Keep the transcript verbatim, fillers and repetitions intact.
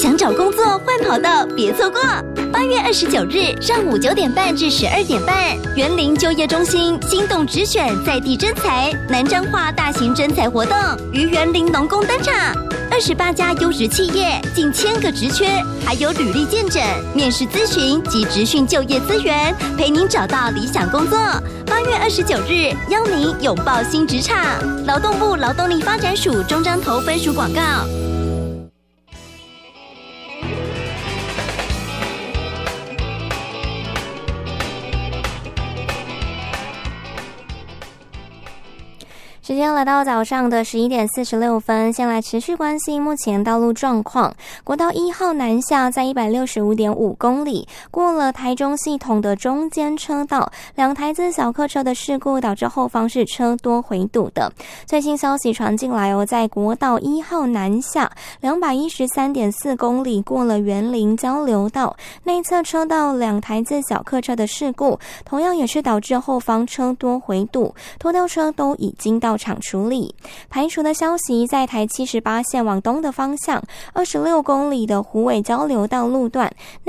想找工作换跑道，别错过。八月二十九日上午九点半至十二点半，园林就业中心心动直选在地征才南彰化大型征才活动于园林农工登场。二十八家优质企业，近千个职缺，还有履历见诊、面试咨询及职训就业资源，陪您找到理想工作。八月二十九日，邀您拥抱新职场。劳动部劳动力发展署中彰投分署广告。 时间来到早上的十一点四十六分，先来持续关心目前道路状况。国道一号南下在一百六十五点五公里，过了台中系统的中间车道，两台自小客车的事故导致后方是车多回堵的。最新消息传进来哦，在国道一号南下两百一十三点四公里，过了园林交流道内侧车道，两台自小客车的事故，同样也是导致后方车多回堵，拖吊车都已经到场处理。排除的消息，在台七十八线往东的方向二十六公里的虎尾交流道路段